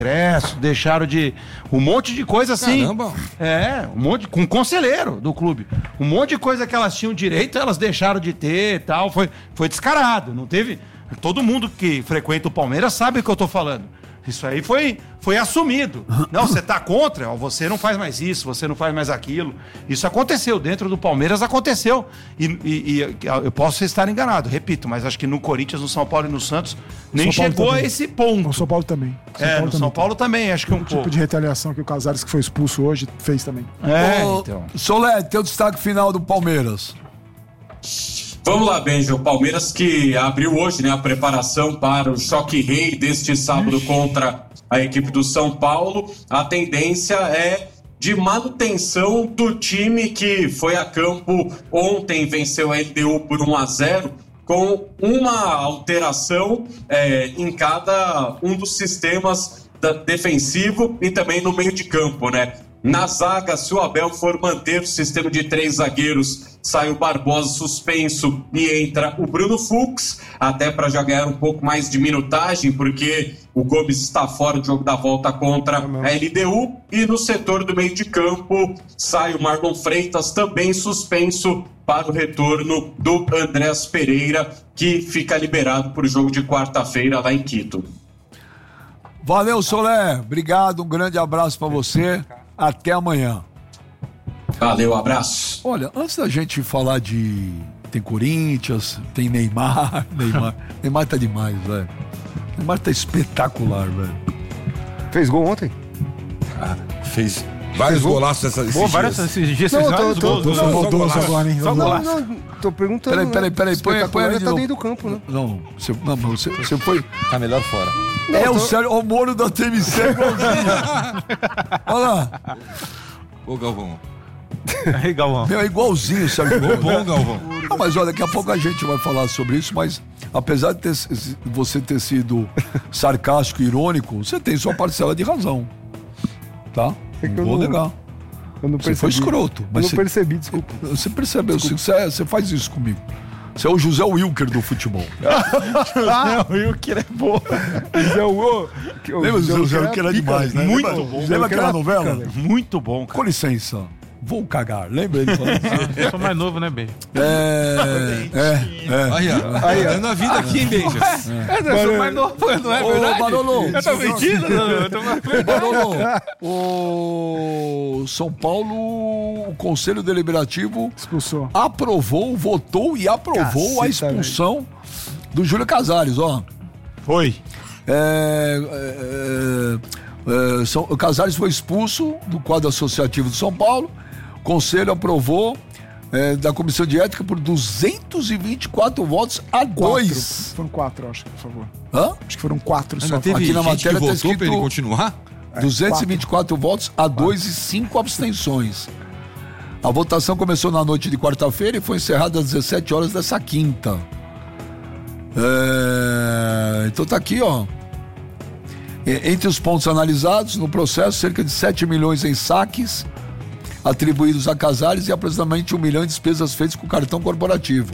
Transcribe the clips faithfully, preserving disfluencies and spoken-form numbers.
ingresso, deixaram de... Um monte de coisa assim. Caramba. É, um monte... Com conselheiro do clube. Um monte de coisa que elas tinham direito, elas deixaram de ter e tal. Foi, foi descarado, não teve... Todo mundo que frequenta o Palmeiras sabe o que eu tô falando. Isso aí foi, foi assumido. Não, você tá contra, ó, você não faz mais isso, você não faz mais aquilo. Isso aconteceu, dentro do Palmeiras aconteceu. E, e, e eu posso estar enganado, repito, mas acho que no Corinthians, no São Paulo e no Santos nem chegou também. A esse ponto. No São Paulo também. São é, Paulo no também. São Paulo também, acho que um, um pouco. tipo de retaliação que o Casares, que foi expulso hoje, fez também. É, Ô, então. Solé, teu destaque final do Palmeiras. Vamos lá, Benja. O Palmeiras que abriu hoje, né, a preparação para o choque rei deste sábado contra a equipe do São Paulo. A tendência é de manutenção do time que foi a campo ontem, venceu a L D U por um a zero, com uma alteração é, em cada um dos sistemas da, defensivo e também no meio de campo, né? Na zaga, se o Abel for manter o sistema de três zagueiros, sai o Barbosa suspenso e entra o Bruno Fux, até para já ganhar um pouco mais de minutagem, porque o Gomes está fora do jogo da volta contra a L D U. E no setor do meio de campo, sai o Marlon Freitas, também suspenso, para o retorno do Andrés Pereira, que fica liberado para o jogo de quarta-feira lá em Quito. Valeu, Solé. Obrigado, um grande abraço para você. Até amanhã. Valeu, abraço. Olha, antes da gente falar de... Tem Corinthians, tem Neymar. Neymar, Neymar tá demais, velho. Neymar tá espetacular, velho. Fez gol ontem? Ah, fez vários golaços essa, esses Boa, dias. vários esses dias. Não, tô, tô, tô, Só golaço agora, hein? Não, não, tô perguntando. Peraí, peraí, peraí. Põe, põe ele de tá novo. dentro do campo, né? Não, você, não, você, você foi... Tá melhor fora. Não, é tô... o Sérgio, o Moro da T M C igualzinho. Olha lá. Ô, Galvão. Aí, Galvão. Meu, é igualzinho, Sérgio Moro. Bom, Galvão. Não, mas olha, daqui a pouco a gente vai falar sobre isso, mas apesar de ter, você ter sido sarcástico e irônico, você tem sua parcela de razão. Tá? É que não eu vou não... negar. Eu não percebi. Você foi escroto. Mas eu não você, percebi, desculpa. Você percebeu, você, você faz isso comigo. Você é o José Wilker do futebol. José Wilker é bom. José Wilker. Lembra o José Wilker era demais, né? Muito lembra, bom. Lembra aquela novela? Muito bom, cara. Com licença. Vou cagar. Lembra ele falando assim? Eu sou mais novo, né, Ben? É. É. é. Aí, ó. Aí, dando a vida aqui, hein, Benja? É, eu sou mais novo, não é verdade? Ô, Barolo. Eu tô mentindo, não, eu tô mais Barolo, o São Paulo, o Conselho Deliberativo expulsou. Aprovou, votou e aprovou Caceta, a expulsão velho. do Júlio Casares, ó. Foi. É, é, é, São, o Casares foi expulso do quadro associativo de São Paulo. O Conselho aprovou é, da Comissão de Ética por duzentos e vinte e quatro votos a dois. Foram quatro, acho que, por favor. Hã? Acho que foram quatro só. Ainda teve Aqui na gente matéria que tá votou pra ele escrito continuar? duzentos e vinte e quatro votos a dois e cinco abstenções. A votação começou na noite de quarta-feira e foi encerrada às dezessete horas dessa quinta. É... Então tá aqui, ó. Entre os pontos analisados no processo, cerca de sete milhões em saques atribuídos a Casares e aproximadamente um milhão em despesas feitas com cartão corporativo.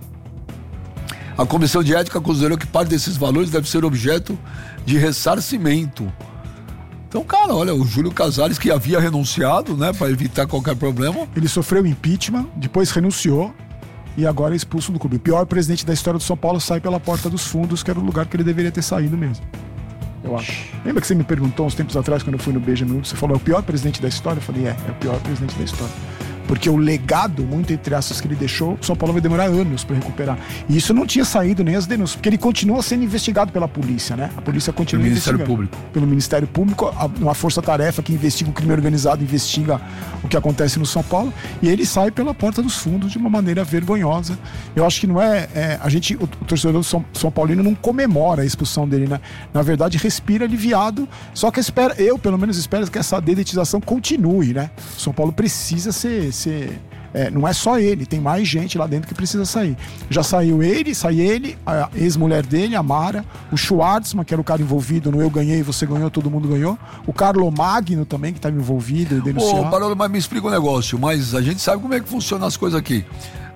A Comissão de Ética considerou que parte desses valores deve ser objeto de ressarcimento. Então, cara, olha, o Júlio Casares, que havia renunciado, né, para evitar qualquer problema. Ele sofreu impeachment, depois renunciou e agora é expulso do clube. O pior presidente da história do São Paulo sai pela porta dos fundos, que era o lugar que ele deveria ter saído mesmo. Eu acho. Lembra que você me perguntou uns tempos atrás, quando eu fui no Beija Minuto, você falou, é o pior presidente da história? Eu falei, é, é o pior presidente da história. Porque o legado, muito entre aspas, que ele deixou, o São Paulo vai demorar anos para recuperar. E isso não tinha saído nem as denúncias, porque ele continua sendo investigado pela polícia, né? A polícia continua Pelo investigando. Ministério Público. Pelo Ministério Público, uma força-tarefa que investiga o crime organizado, investiga o que acontece no São Paulo, e ele sai pela porta dos fundos de uma maneira vergonhosa. Eu acho que não é... é a gente, o, o torcedor do São, São Paulino não comemora a expulsão dele, né? Na verdade, respira aliviado, só que espera, eu, pelo menos, espero que essa dedetização continue, né? O São Paulo precisa ser... ser É, não é só ele, tem mais gente lá dentro que precisa sair. Já saiu ele, sai ele, a ex-mulher dele, a Mara, o Schwartzman, que era o cara envolvido no Eu Ganhei, Você Ganhou, Todo Mundo Ganhou, o Carlo Magno também, que estava envolvido, denunciado. Ô, Barolo, mas me explica um negócio, mas a gente sabe como é que funcionam as coisas aqui.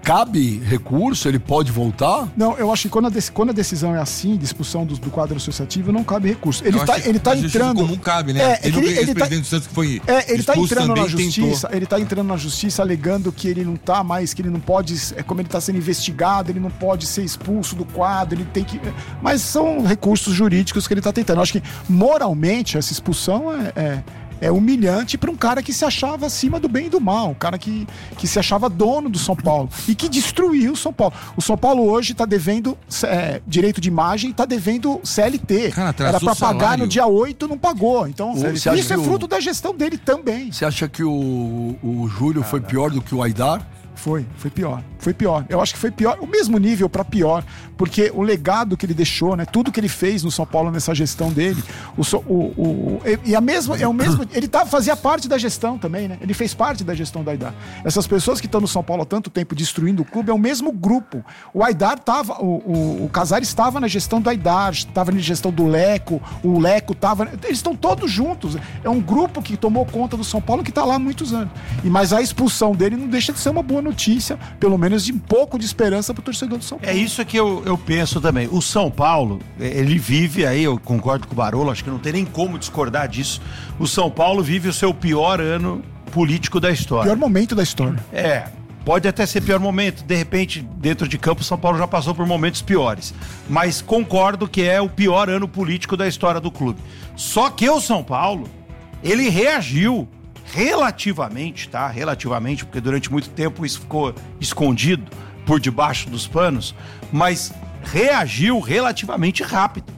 cabe recurso? Ele pode voltar? Não, eu acho que quando a, dec- quando a decisão é assim, de expulsão do, do quadro associativo, não cabe recurso. Ele Eu tá, acho que ele tá a justiça entrando. comum cabe, né? É, é ele, que ele, esse ele tá, presidente do Santos que foi é, ele tá expulso entrando na também justiça, tentou. ele tá entrando na justiça alegando que ele não tá mais, que ele não pode, é como ele tá sendo investigado, ele não pode ser expulso do quadro, ele tem que. Mas são recursos jurídicos que ele tá tentando. Eu acho que moralmente essa expulsão é. é É humilhante para um cara que se achava acima do bem e do mal, um cara que, que se achava dono do São Paulo e que destruiu o São Paulo. O São Paulo hoje está devendo é, direito de imagem, está devendo C L T. Cara, atrasou Era para o pagar salário. no dia oito, não pagou. Então, Você isso acha é que fruto o- da gestão dele também. Você acha que o, o Júlio foi pior do que o Aidar? Foi, foi pior. Foi pior. Eu acho que foi pior, o mesmo nível para pior, porque o legado que ele deixou, né? Tudo que ele fez no São Paulo nessa gestão dele, o, so- o, o- e a mesma, é o mesmo, ele tá, fazia parte da gestão também, né? Ele fez parte da gestão do Aidar. Essas pessoas que estão no São Paulo há tanto tempo destruindo o clube é o mesmo grupo. O Aidar tava, o, o, o Casares estava na gestão do Aidar, estava na gestão do Leco, o Leco estava, eles estão todos juntos. É um grupo que tomou conta do São Paulo que está lá há muitos anos. E mas a expulsão dele não deixa de ser uma boa notícia, pelo menos de um pouco de esperança para o torcedor do São Paulo. É isso que eu, eu penso também. O São Paulo, ele vive aí, eu concordo com o Barolo, acho que não tem nem como discordar disso. O São Paulo vive o seu pior ano político da história. Pior momento da história. É, pode até ser pior momento. De repente, dentro de campo, o São Paulo já passou por momentos piores. Mas concordo que é o pior ano político da história do clube. Só que o São Paulo, ele reagiu relativamente, tá? Relativamente, porque durante muito tempo isso ficou escondido por debaixo dos panos, mas reagiu relativamente rápido.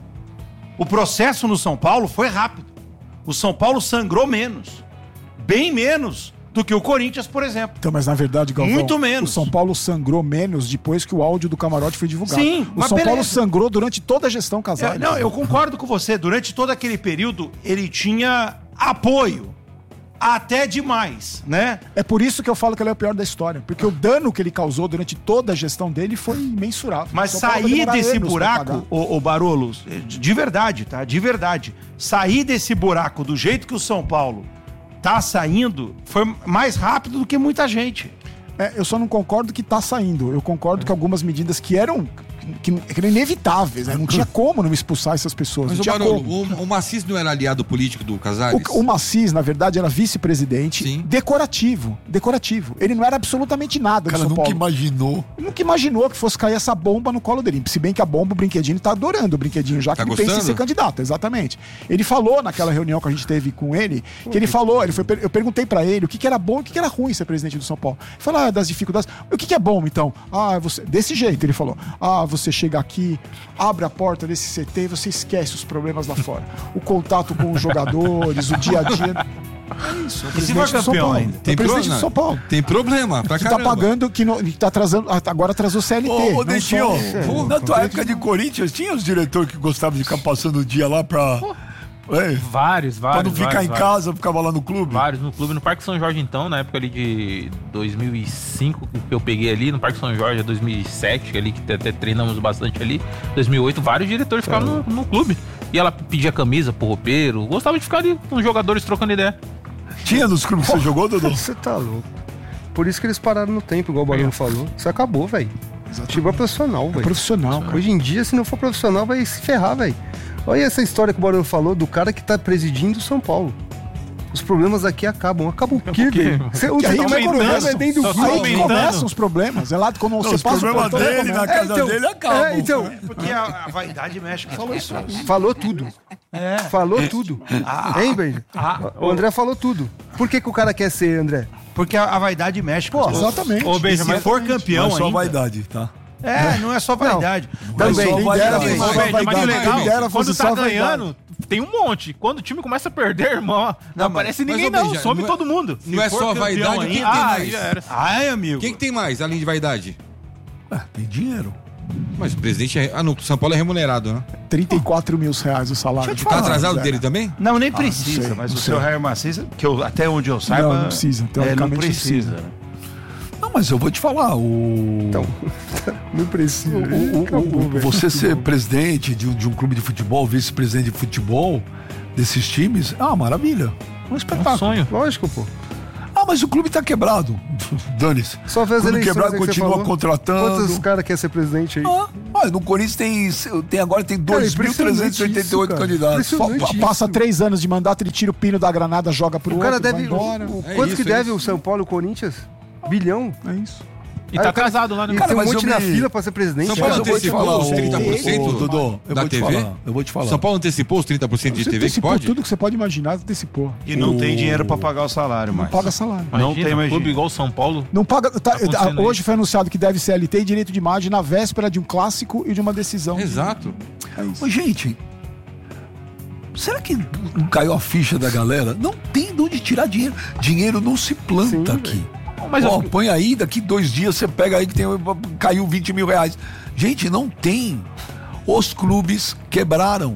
O processo no São Paulo foi rápido. O São Paulo sangrou menos, bem menos do que o Corinthians, por exemplo. Então, mas na verdade, Galvão, Muito menos. o São Paulo sangrou menos depois que o áudio do camarote foi divulgado. Sim, o mas São Paulo beleza. sangrou durante toda a gestão É, Casares. não, eu concordo com você. Durante todo aquele período, ele tinha apoio. Até demais, né? É por isso que eu falo que ele é o pior da história. Porque o dano que ele causou durante toda a gestão dele foi imensurável. Mas São Paulo vai sair demorar desse anos pra buraco, pagar. ô, ô Barolo, de verdade, tá? De verdade. Sair desse buraco do jeito que o São Paulo tá saindo foi mais rápido do que muita gente. É, eu só não concordo que tá saindo. Eu concordo que algumas medidas que eram, que, que eram inevitáveis, né? Não tinha como não expulsar essas pessoas. Mas não o tinha Barolo, como. o, o Macis não era aliado político do Casares? O, o Macis, na verdade, era vice-presidente Sim. decorativo. Decorativo. Ele não era absolutamente nada O do cara São nunca Paulo. imaginou. Nunca imaginou que fosse cair essa bomba no colo dele. Se bem que a bomba, o Brinquedinho tá adorando o Brinquedinho, já que Tá ele pensa em gostando? ser candidato, exatamente. Ele falou naquela reunião que a gente teve com ele, que ele falou, ele foi, eu perguntei pra ele o que, que era bom e o que, que era ruim ser presidente do São Paulo. Ele falou, ah, das dificuldades. O que, que é bom, então? Ah, você. Desse jeito, ele falou. Ah, você chega aqui, abre a porta desse C T e você esquece os problemas lá fora. O contato com os jogadores, o dia a dia. É isso. É o E se presidente for do São campeão Paulo. ainda? É o Tem presidente pro- do São Paulo. Tem problema pra Que tá caramba. pagando, que, não, que tá atrasando. Agora atrasou o C L T. Ô, ô não Dentinho, só- na tua época de Corinthians, tinha os diretores que gostavam de ficar passando o dia lá pra. É, Vários, pra vários. não ficar vários, em vários. casa, ficava lá no clube. Vários no clube, no Parque São Jorge então, na época ali de dois mil e cinco, que eu peguei ali, no Parque São Jorge, dois mil e sete, ali, que até treinamos bastante ali, dois mil e oito, vários diretores ficavam no, no clube. E ela pedia camisa pro roupeiro, gostava de ficar ali com os jogadores trocando ideia. Tinha nos clubes que você jogou, Dodô? Você tá louco. Por isso que eles pararam no tempo, igual o Barulho falou. Isso acabou, velho. Futebol é profissional, velho. Profissional, cara. Hoje em dia, se não for profissional, vai se ferrar, velho. Olha essa história que o Barulho falou do cara que tá presidindo o São Paulo. Os problemas aqui acabam. Acabam o quê, velho? Cê- O Que aí que vai problema começando. é dentro do Só clube. Aí aumentando. começam os problemas. É lá quando você Os passa o problemas portão, dele na começa. casa então, dele acabam. É, então, Porque a, a vaidade mexe com as pessoas. falou tudo. Falou tudo. Hein, velho? O André falou tudo. Por que, que o cara quer ser, André? Porque a, a vaidade mexe com as pessoas. Exatamente. Ô, Beija, E se mas for campeão Não é só ainda... vaidade, tá? É, não é só vaidade. Também. só Quem vai dera dar fosse isso. só Ô, Beija, mas vaidade. que legal, Quem dera quando fosse tá só vaidade. ganhando, tem um monte. Quando o time começa a perder, irmão, ó, não, Não, aparece mas, ninguém ô, não, Beija, some não é- todo mundo. Não é for só campeão vaidade, quem tem ainda- Ah, mais? já era. Ai, amigo. Quem que tem mais, além de vaidade? Ah, tem dinheiro. Mas o presidente é... Ah, no São Paulo é remunerado, né? trinta e quatro mil reais o salário. Tá atrasado Zé. dele também? Não, nem não precisa, sei, mas não o sei. seu Jair Maciça, que eu, até onde eu saiba... Não, não precisa, É, não teoricamente precisa. não precisa. né? Não, mas eu vou te falar, o... Então, não precisa. o- o- Acabou, o- velho. você ser presidente de, um- de um clube de futebol, vice-presidente de futebol desses times, é uma maravilha. Um É um espetáculo. sonho. Lógico, pô. Ah, mas o clube tá quebrado. Dane-se. Só ver as O clube eleições quebrado aí que você continua falou. contratando. Quantos caras querem ser presidente aí? Ah, olha, no Corinthians tem, tem agora tem dois mil trezentos e oitenta e oito Cara, candidatos. impressionante. Pa- Passa três anos de mandato, ele tira o pino da granada, joga pro O outro, cara vai deve. embora. O, o- É quanto isso, que é deve isso. o São Paulo e o Corinthians? Bilhão. É isso. E Aí tá o cara- casado lá, né? E Cara, tem um mas monte eu na me- fila pra ser presidente. São Mas Paulo eu vou te antecipou falar, os o- trinta por cento o- Dodô, eu da vou te T V? falar, eu vou te falar. São Paulo antecipou os trinta por cento de Você T V que antecipou pode? tudo que você pode imaginar, antecipou. E não O- tem dinheiro pra pagar o salário Não mais. paga salário. Não Imagina, tem mais um clube dinheiro. igual o São Paulo. Não paga. tá- acontecendo hoje isso. foi anunciado que deve C L T e direito de imagem na véspera de um clássico e de uma decisão. Exato. É isso. Mas, gente, será que não caiu a ficha da galera? Não tem de onde tirar dinheiro. Dinheiro não se planta Sim, aqui. Mas Ó, eu- põe aí, daqui dois dias você pega aí que tem, caiu vinte mil reais. Gente, não tem. Os clubes quebraram.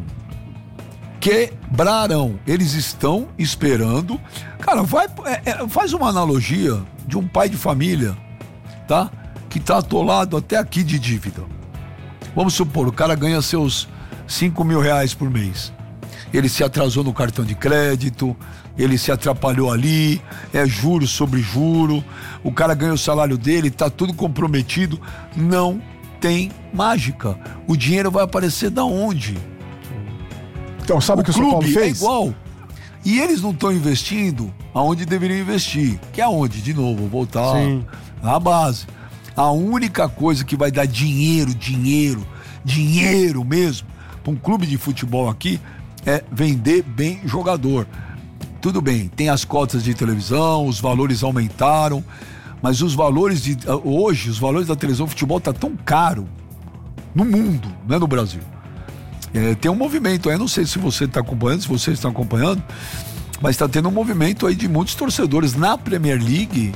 Quebraram. Eles estão esperando. Cara, vai, é, é, faz uma analogia de um pai de família, tá? Que tá atolado até aqui de dívida. Vamos supor, o cara ganha seus cinco mil reais por mês. Ele se atrasou no cartão de crédito, ele se atrapalhou ali, é juro sobre juro, o cara ganha o salário dele, tá tudo comprometido. Não tem mágica. O dinheiro vai aparecer da onde? Então, sabe o que o São Paulo clube é fez? igual. E eles não estão investindo aonde deveriam investir. Que é aonde? De novo, voltar Sim. na base. A única coisa que vai dar dinheiro, dinheiro, dinheiro mesmo para um clube de futebol aqui é vender bem jogador. Tudo bem, tem as cotas de televisão, os valores aumentaram, mas os valores de hoje, os valores da televisão, o futebol tá tão caro no mundo, não é no Brasil. É, tem um movimento aí, não sei se você está acompanhando, se vocês estão acompanhando, mas está tendo um movimento aí de muitos torcedores na Premier League,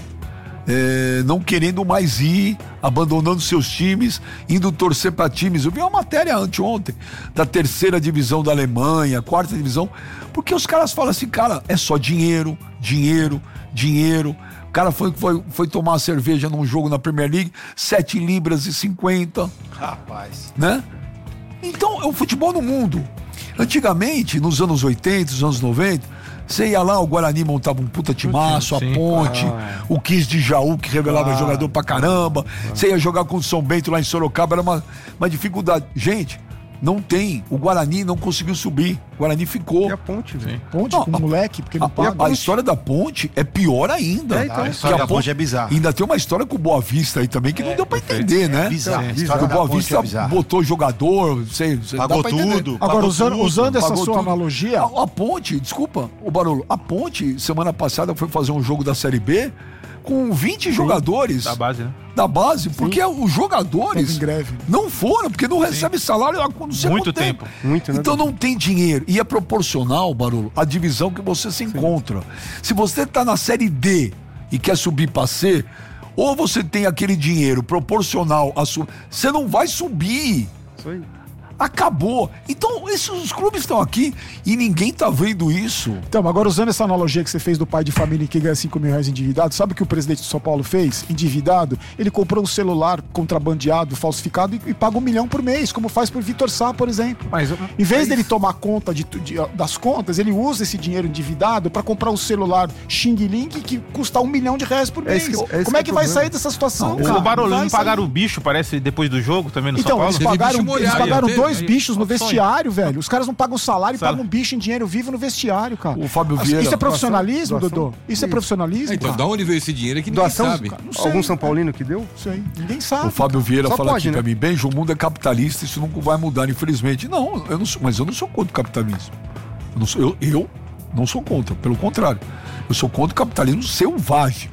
é, não querendo mais ir, abandonando seus times, indo torcer para times. Eu vi uma matéria anteontem da terceira divisão da Alemanha, quarta divisão, porque os caras falam assim, cara, é só dinheiro, dinheiro, dinheiro. O cara foi, foi, foi tomar uma cerveja num jogo na Premier League, sete libras e cinquenta, Rapaz. né? Então, é o futebol no mundo. Antigamente, nos anos oitenta, nos anos noventa, você ia lá, o Guarani montava um puta timaço, a Sim. Ponte, Ah. o quinze de Jaú, que revelava Ah. jogador pra caramba. Você ia jogar com o São Bento lá em Sorocaba, era uma, uma dificuldade. Gente, não tem. O Guarani não conseguiu subir. O Guarani ficou. E a ponte, velho. Ponte Não, com a- moleque, porque não A, paga. a história da Ponte é pior ainda. É, então. A história Que da Ponte é bizarra. Ainda tem uma história com o Boa Vista aí também que não deu pra entender, né? bizarro. A Porque história o da Boa Ponte Vista é bizarra. botou jogador, sei, sei, dá Pagou pra entender. tudo. Agora, pagou usando, tudo. usando essa Pagou sua tudo. analogia, A, a Ponte, desculpa, o Barolo, a Ponte, semana passada, foi fazer um jogo da Série B com vinte jogadores Da base, né? da base, porque os Tava jogadores em greve. não foram, porque não recebem salário há não sei Muito quanto tempo. Muito, né? Então não tem dinheiro. E é proporcional, Barolo, à divisão que você se encontra. Se você tá na Série D e quer subir pra C, ou você tem aquele dinheiro proporcional à sua... Você não vai subir. Isso aí. Acabou. Então, esses os clubes estão aqui e ninguém tá vendo isso. Então, agora usando essa analogia que você fez do pai de família que ganha cinco mil reais endividado, sabe o que o presidente do São Paulo fez? Endividado, ele comprou um celular contrabandeado, falsificado e, e paga um milhão por mês, como faz por Vitor Sá, por exemplo. Mas Em vez dele tomar conta de, tu- de- das contas, ele usa esse dinheiro endividado para comprar um celular Xing Ling que custa um milhão de reais por É mês. esse que- é esse Como que é é que o vai problema. sair dessa situação, o cara? Barolão Vai não sair. pagaram o bicho, parece, depois do jogo também no Então, São Paulo. eles Teve pagaram, bicho eles molhado, pagaram teve? dois Aí, bichos no sonho. vestiário, velho. Os caras não pagam salário e Salário. pagam um bicho em dinheiro vivo no vestiário, cara. O Fábio Isso Vieira- é profissionalismo, Doação? Dodô? Isso é Isso. profissionalismo? Então, cara? da onde veio esse dinheiro é que ninguém Doação? sabe. Não sei, Algum cara. São Paulino que deu? Isso aí, ninguém sabe. O Fábio Vieira Só fala pode, aqui pra né? mim, Benjo, o mundo é capitalista, isso nunca vai mudar, infelizmente. Não, eu não sou, mas eu não sou contra o capitalismo. Eu não sou, eu, eu não sou contra, pelo contrário. Eu sou contra o capitalismo selvagem,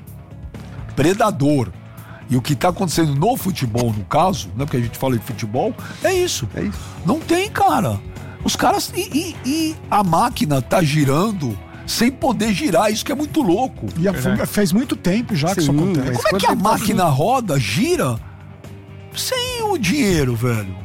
predador. E o que está acontecendo no futebol, no caso, né, porque a gente fala de futebol, é isso. É isso. Não tem, cara. Os caras. E, e- e a máquina tá girando sem poder girar, isso que é muito louco. E a, faz muito tempo já que isso Sim, acontece. mas- Como é quanto que a tempo tá máquina roda, gira, sem o dinheiro, velho?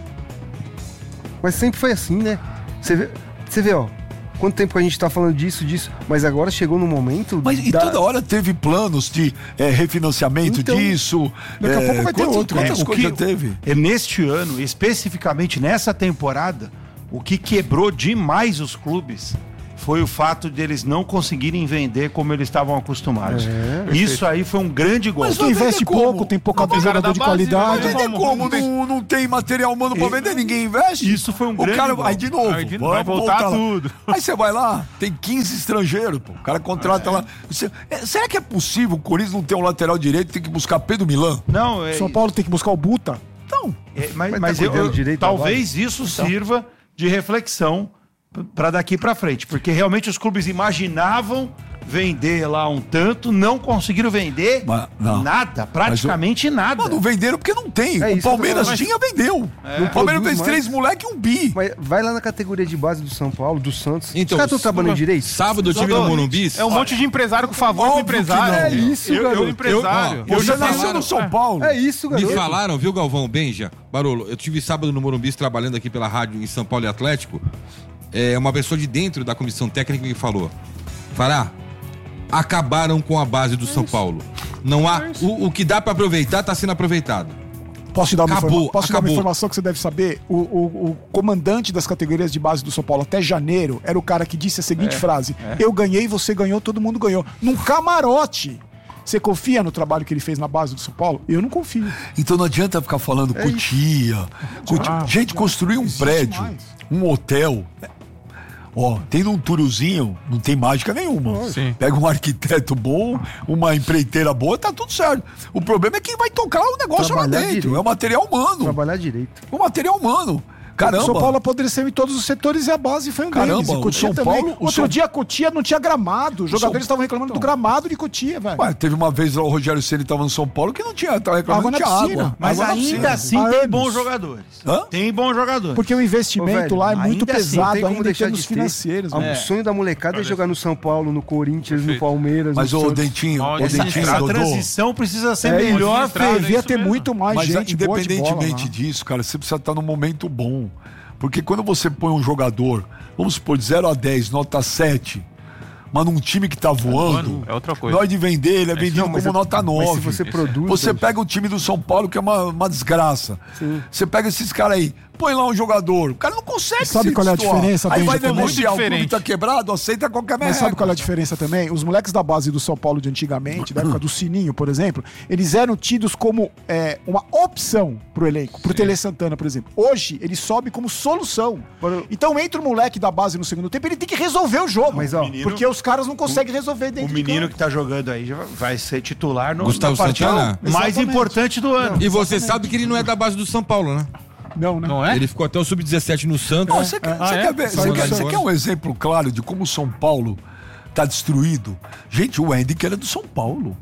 Mas sempre foi assim, né? Você vê, você vê, ó. Quanto tempo que a gente tá falando disso, disso, mas agora chegou no momento. Mas e da- toda hora teve planos de é, refinanciamento Então, disso. daqui a é, pouco vai ter quantas- outro, Quantas É, o coisas que- teve? É, neste ano, especificamente nessa temporada, o que quebrou demais os clubes foi o fato de eles não conseguirem vender como eles estavam acostumados. Isso aí foi um grande gol. Mas quem investe como? pouco, tem pouco Não, jogador da de base, qualidade. não, Vender Como? como? Não, não tem material humano pra vender, ninguém investe. Isso foi um o grande cara gol. Aí de novo, Aí de- vamos vai voltar lá. tudo. Aí você vai lá, tem quinze estrangeiros, pô. O cara contrata lá. Você- é, será que é possível o Corinthians não ter um lateral direito e tem que buscar Pedro Milan? Não, é, São Paulo tem que buscar o Buta. Então, é, mas, Mas mas tá eu, cuidando eu- direito da talvez isso sirva de reflexão para daqui para frente, porque realmente os clubes imaginavam vender lá um tanto, não conseguiram vender Mas, não. nada, praticamente nada. Mas não venderam porque não tem. É o isso que eu tô Palmeiras falando. tinha, vendeu. O Palmeiras produz fez mais. três moleque e um bi. Mas vai lá na categoria de base do São Paulo, do Santos. Então, Os caras estão trabalhando direito? Sábado eu tive no Morumbi. É um monte de empresário com favor do Óbvio que empresário. não. É isso, eu, eu, garoto. empresário. Eu- ó, Você já nasceu falaram- no São Paulo. É isso, Me garoto. falaram, viu, Galvão Benja? Barolo, eu tive sábado no Morumbi trabalhando aqui pela rádio em São Paulo e Atlético. É, uma pessoa de dentro da comissão técnica me falou: Fará, acabaram com a base do São Paulo. Não há. O, o que dá pra aproveitar tá sendo aproveitado. Posso te dar uma, Acabou, informa- Posso te dar uma acabou. informação que você deve saber? O, o- o comandante das categorias de base do São Paulo até janeiro era o cara que disse a seguinte frase: eu ganhei, você ganhou, todo mundo ganhou. Num camarote. Você confia no trabalho que ele fez na base do São Paulo? Eu não confio. Então não adianta ficar falando cutia. cutia. Ah, Gente, construir um existe prédio, mais. um hotel. Ó, tendo um túriozinho, não tem mágica nenhuma. Sim. Pega um arquiteto bom, uma empreiteira boa, tá tudo certo. O problema é quem vai tocar o negócio lá Trabalhar dentro. direito. É o material humano. Trabalhar direito. O material humano. O Caramba. São Paulo apodreceu em todos os setores e a base foi um Caramba, deles. E o Cotia São também. Paulo- o Outro São- dia a Cotia não tinha gramado. Os São- jogadores estavam reclamando do gramado de Cotia, velho. Ué, teve uma vez lá o Rogério Ceni estava no São Paulo que não tinha, tava reclamando Água que na tinha piscina. água. Mas Água na ainda piscina. assim Há tem anos. bons jogadores. Hã? Tem bons jogadores. Porque o investimento Ô, velho, lá é muito ainda assim, pesado Tem como ainda em deixar termos de ter. financeiros. Ah, né? O sonho da molecada é jogar no São Paulo, no Corinthians, no Perfeito. Palmeiras. Mas no o Santos. Dentinho, Mal o Dentinho, Essa Dodô, transição precisa ser É, melhor administrado, feita. Devia isso ter mesmo. muito mais mas gente boa de bola independentemente lá. disso, cara, você precisa estar num momento bom. Porque quando você põe um jogador, vamos supor, de zero a dez, nota sete, mas num time que tá voando, É outra coisa. na hora de vender, ele é vendido Não, mas como é- nota nove. Mas se você produz... Você velho, pega o time do São Paulo, que é uma, uma desgraça. Você pega esses caras aí, põe lá um jogador, o cara não consegue Sabe se qual é a destoar. diferença, Aí Benja, vai também? negociar, o clube Diferente. tá quebrado, aceita qualquer merda. Mas sabe qual é a diferença também? Os moleques da base do São Paulo de antigamente, da época do Sininho, por exemplo, eles eram tidos como é, uma opção pro elenco, pro Tele Santana, por exemplo. Hoje, ele sobe como solução. Então entra o moleque da base no segundo tempo, ele tem que resolver o jogo. Mas, ó, porque os caras não conseguem resolver O dentro de menino campo. que tá jogando aí já vai ser titular no Gustavo na partida Santana? mais Exatamente. importante do ano. E você sabe que ele não é da base do São Paulo, né? Não, né? Não é? Ele ficou até o sub dezessete no Santos. Você quer, Ah, você é? quer ver? Saiu Você quer, do você Santos. quer um exemplo claro de como o São Paulo tá destruído? Gente, o Andy que era do São Paulo.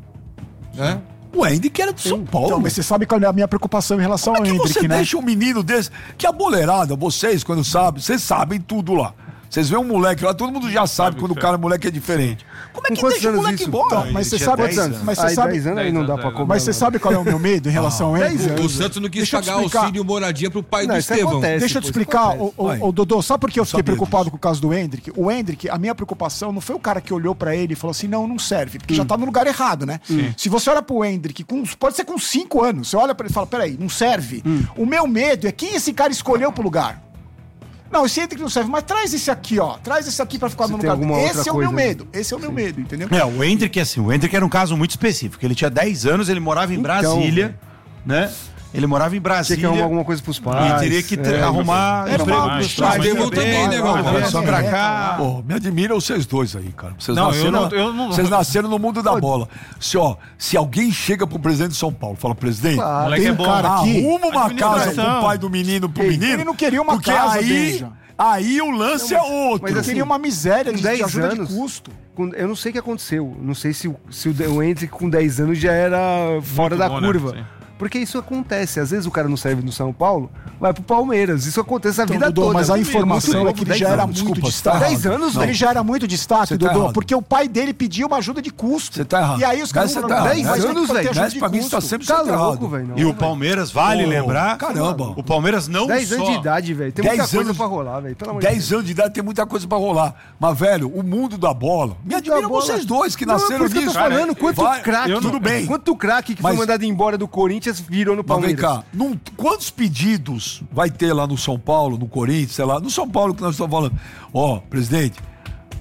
É? O Andy que era do São Paulo. Então, mas você sabe qual é a minha preocupação em relação Como é ao que Hendrick, você né? deixa um menino desse? Que a boleirada, vocês, quando sabem, vocês sabem tudo lá. Vocês veem um moleque lá, todo mundo já sabe quando o cara moleque é diferente. Como é Com que quantos deixa o anos moleque isso? embora? Então, mas você tinha sabe, dez anos. mas você Aí sabe, dez anos aí não dá pra cobrar. mas você sabe qual é o meu medo em relação ao dez Hendrick? anos. O Santos não quis Deixa eu te pagar explicar. auxílio moradia pro pai Não, do isso Estevão. acontece. Deixa eu te pô, explicar, isso o, Vai. o, Dodô, sabe por que eu fiquei Sabia preocupado disso. com o caso do Hendrick? O Hendrick, a minha preocupação não foi o cara que olhou pra ele e falou assim, não, não serve, porque já tá no lugar errado, né? Se você olha pro Hendrick, com, pode ser com cinco anos, você olha pra ele e fala, peraí, não serve. O meu medo é quem esse cara escolheu pro lugar. Não, esse Hendrick não serve, mas traz esse aqui, ó. Traz esse aqui pra ficar Você no tem lugar. alguma Esse outra é o meu coisa, né? medo. Esse é o meu medo, entendeu? É, o Hendrick, assim, o Hendrick era um caso muito específico. Ele tinha dez anos, ele morava em Então, Brasília, né? Ele morava em Tinha Brasília. que arrumar alguma coisa pros pais. E teria que ter- é, arrumar Era emprego uma- pros mas pais. Estevão também, né, Galvão? Olha só pra É, cá. Pô, me admira vocês dois aí, cara. Vocês, Não, eu nasceram, não- eu não- vocês nasceram no mundo da bola. Se, ó, se alguém chega pro presidente de São Paulo e fala, presidente, Claro. Moleque Tem é um bom. cara aqui. arruma uma casa Administração. pro pai do menino pro menino. Ele não queria uma porque casa, aí, Benja. aí o lance é outro. mas Eu assim, queria uma miséria com de, dez de ajuda anos, de custo. com- eu não sei o que aconteceu. Não sei se, o- se o, o Hendrick com dez anos já era fora da bom, né? curva. Sim. Porque isso acontece. Às vezes o cara não serve no São Paulo, vai pro Palmeiras. Isso acontece a Então, vida Dodô, toda. mas a Comigo, informação muito é que ele novo, já dez era anos. muito Desculpa, destaque. você tá dez anos, Ele velho? já era muito destaque, Você tá Dodô, errado. porque o pai dele pediu uma ajuda de custo. Você tá errado. E aí os caras Você tá falaram, errado. "Dez dez anos, anos, vai ter velho. ajuda Mas de pra mim custo." isso tá sempre Tá sendo errado. louco, velho. não, E o velho. Palmeiras, vale Pô, lembrar, caramba. o Palmeiras não dez só... anos de idade, velho. Tem muita dez coisa anos- pra rolar, velho. Pelo amor de dez anos de idade tem muita coisa pra rolar. Mas, velho, o mundo da bola. Me admira bola. vocês dois que Não, nasceram por isso que eu nisso. tô falando, quanto Vai- craque. eu não- Tudo bem. Quanto craque que foi Mas- mandado embora do Corinthians virou no Mas vem Palmeiras. cá, num- quantos pedidos vai ter lá no São Paulo, no Corinthians, sei lá, no São Paulo que nós estamos falando? Ó, presidente,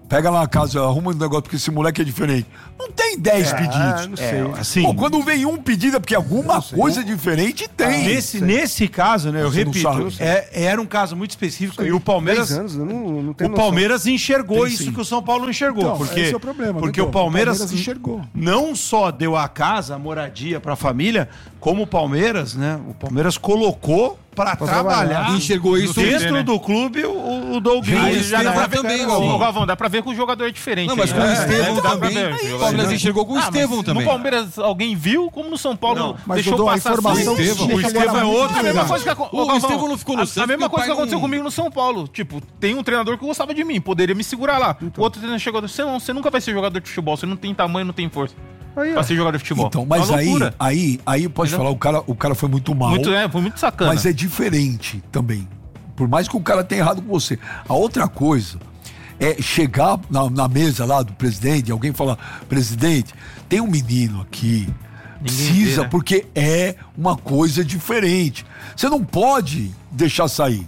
pega lá na casa, arruma um negócio, porque esse moleque é diferente. Não tem dez pedidos. não sei. É, assim, Pô, quando vem um pedido é porque alguma coisa diferente tem. nesse, nesse caso, né, eu Você não repito, sabe. é, era um caso muito específico e o Palmeiras, dez anos, eu não, não tenho o noção. Palmeiras enxergou Tem isso sim. que o São Paulo não enxergou. Então, porque esse é o problema, porque né, o Palmeiras, o Palmeiras enxergou. não só deu a casa, a moradia para a família, como o Palmeiras, né? O Palmeiras colocou para trabalhar, trabalhar. Enxergou isso dentro né? do clube o, o Doug Aí Luiz. já dá pra ver também, também, Ô, Galvão, dá pra ver que o jogador é diferente. Não, mas aí, com o né? Estevão Dá pra também. ver, O jogador. Palmeiras enxergou com o Ah, mas Estevão também. No Palmeiras alguém viu, como no São Paulo Mas, deixou Dodô, a passar informação assim. Estevão. tinha O que Estevão agora é muito outro, A mesma legal. coisa que, aco- O Ô, Galvão, Estevão não ficou no a- Santos A mesma porque o coisa que pai não- aconteceu comigo no São Paulo. Tipo, tem um treinador que gostava de mim, poderia me segurar lá. O outro treinador chegou, você, não, você nunca vai ser jogador de futebol, você não tem tamanho, não tem força Aí, ó. pra ser jogador de futebol. Então, mas É uma aí, loucura. aí, aí pode Entendeu? falar, o cara, o cara foi muito mal. Muito, é, foi muito sacana. Mas é diferente também. Por mais que o cara tenha errado com você. A outra coisa é chegar na, na mesa lá do presidente e alguém falar, presidente, tem um menino aqui, precisa, vê, né? porque é uma coisa diferente. Você não pode deixar sair.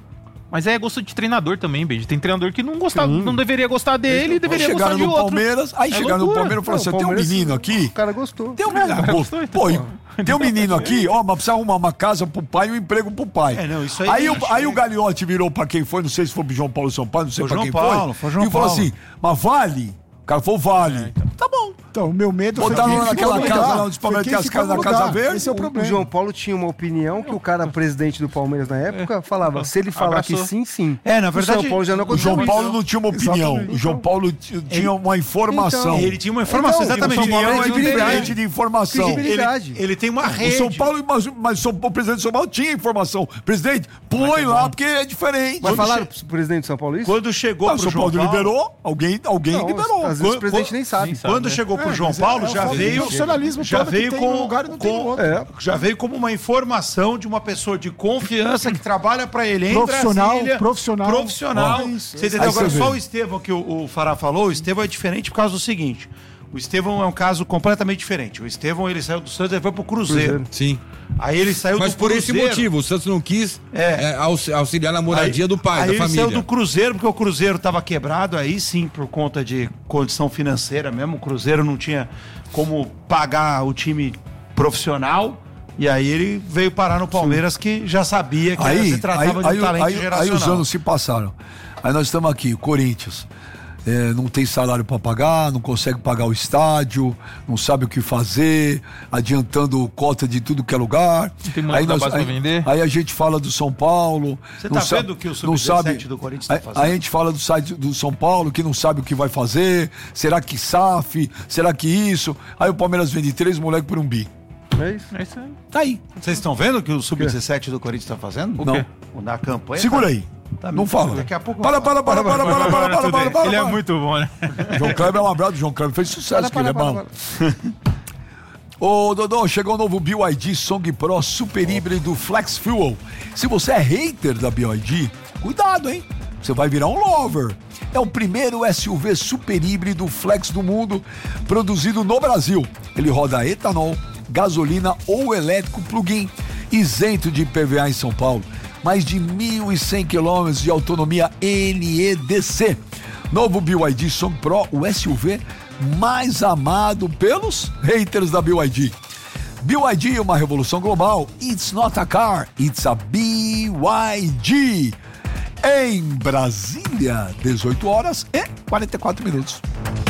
Mas é gosto de treinador também, Benji. Tem treinador que não gostava, não deveria gostar dele e deveria gostar Chegaram de no outro. Palmeiras, aí É chegaram no loucura. Palmeiras e falaram assim, Não, o tem um Palmeiras- menino aqui... O cara gostou. Tem um menino, pô, gostou, então, pô, pô. tem um menino aqui, ó, mas precisa arrumar uma casa pro pai e um emprego pro pai. É, não, isso aí aí, nem o, acho aí que- o Gagliotti virou pra quem foi, não sei se foi pro João Paulo São Paulo, não sei Foi pra João quem Paulo, foi. foi João e falou Paulo. assim, mas vale? O cara falou, vale. Tá bom. Então, o meu medo foi Botaram quem lá ficou naquela no casa lugar. lá onde os Foi Palmeiras quem tem as ficou casas no na Casa lugar. Verde. Esse é o O problema. João Paulo tinha uma opinião que o cara presidente do Palmeiras na época falava, se ele falar Abraçou. que sim, sim. É, na O verdade, São Paulo já não O aconteceu João isso. Paulo não tinha uma opinião. Exatamente. O João Paulo t- tinha uma informação. Então, ele tinha uma informação, Então, exatamente. o São Paulo Ele é tinha- credibilidade. de informação. Credibilidade. Ele, ele tem uma O rede. São Paulo, mas, mas o presidente do São Paulo tinha informação. Presidente, põe lá porque é diferente. Mas Quando falaram che- pro presidente do São Paulo isso? Quando chegou Ah, o pro São João Paulo, Paulo, liberou, alguém, alguém Não, liberou. às vezes Quando- o presidente quando- nem sabe. sabe, Quando né? chegou pro É, João mas é- Paulo, é o já fato do veio, profissionalismo já todo que veio tem com, um lugar e não tem com- outro. é, já veio como uma informação de uma pessoa de confiança que trabalha pra ele em Profissional, Brasília, profissional. profissional. Ó, isso. Você entendeu? Aí Agora você só vê. o Estevão que o, o Fará falou, o Estevão é diferente por causa do seguinte. O Estevão é um caso completamente diferente. O Estevão, ele saiu do Santos e foi pro Cruzeiro. Sim. Aí ele saiu Mas do por esse Cruzeiro. motivo, o Santos não quis É. é, aux- auxiliar na moradia Aí- do pai, aí da ele família. saiu do Cruzeiro, porque o Cruzeiro estava quebrado, aí sim, por conta de condição financeira mesmo. O Cruzeiro não tinha como pagar o time profissional. E aí ele veio parar no Palmeiras, que já sabia que Aí, se tratava aí, de aí, um talento aí, aí geracional. os anos se passaram. Aí nós estamos aqui, o Corinthians. É, não tem salário para pagar, não consegue pagar o estádio, não sabe o que fazer, adiantando cota de tudo que é lugar. Não tem muito aí, da nós, base pra aí, vender. aí a gente fala do São Paulo. Você não tá sabe- vendo o que o não sub sabe- dezessete do Corinthians tá aí- fazendo? Aí a gente fala do site do São Paulo, que não sabe o que vai fazer. Será que S A F? Será que isso? Aí o Palmeiras vende três moleques por um bi. É isso. É isso aí. Tá aí. Vocês estão vendo o que o sub dezessete do Corinthians está fazendo? O Não. quê? O Na campanha. Segura tá- aí. tá Não me- fala. Daqui a pouco. Para, para, para, para, para, para, para, para, para, para. Ele é muito bom, né? João Kleber é um abraço, João Kleber fez sucesso, que ele é para, bom. Ô, Dodô, chegou o novo B Y D Song Pro Super Híbrido Flex Fuel. Se você é hater da B Y D, cuidado, hein? Você vai virar um lover. É o primeiro S U V super híbrido flex do mundo, produzido no Brasil. Ele roda etanol, gasolina ou elétrico plug-in, isento de I P V A em São Paulo. Mais de mil e cem quilômetros de autonomia N E D C. Novo B Y D Song Pro, o S U V mais amado pelos haters da B Y D. B Y D é uma revolução global. It's not a car, it's a B Y D. Em Brasília, dezoito horas e quarenta e quatro minutos.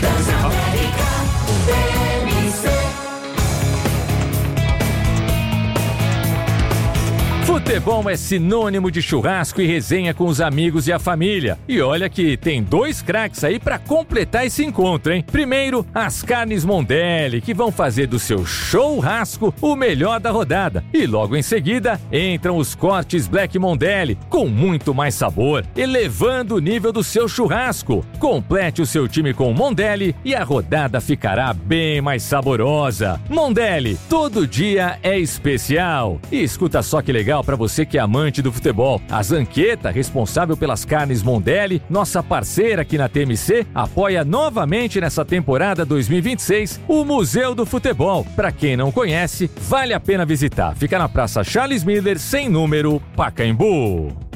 Futebol é sinônimo de churrasco e resenha com os amigos e a família. E olha que tem dois craques aí pra completar esse encontro, hein? Primeiro, as carnes Mondelli, que vão fazer do seu churrasco o melhor da rodada. E logo em seguida, entram os cortes Black Mondelli, com muito mais sabor, elevando o nível do seu churrasco. Complete o seu time com Mondelli e a rodada ficará bem mais saborosa. Mondelli, todo dia é especial. E escuta só que legal para você que é amante do futebol. A Zanqueta, responsável pelas carnes Mondelli, nossa parceira aqui na T M C, apoia novamente nessa temporada dois mil e vinte e seis o Museu do Futebol. Para quem não conhece, vale a pena visitar. Fica na Praça Charles Miller, sem número, Pacaembu.